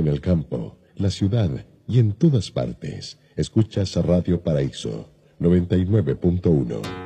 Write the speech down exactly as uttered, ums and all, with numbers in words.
el campo, la ciudad y en todas partes. Escuchas Radio Paraíso noventa y nueve punto uno.